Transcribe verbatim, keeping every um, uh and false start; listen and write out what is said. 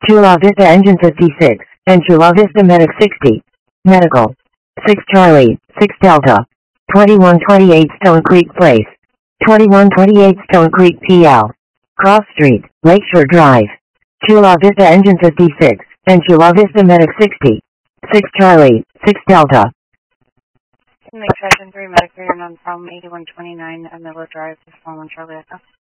Chula Vista Engine fifty-six, and Chula Vista Medic sixty. Medical. six Charlie, six Delta. twenty-one twenty-eight Stone Creek Place. twenty-one twenty-eight Stone Creek P L. Cross Street, Lakeshore Drive. Chula Vista Engine fifty-six, and Chula Vista Medic sixty. six Charlie, six Delta. Make Session three Medic for your non-problem eighty-one twenty-nine Miller Drive, Fallen Charlie Echo.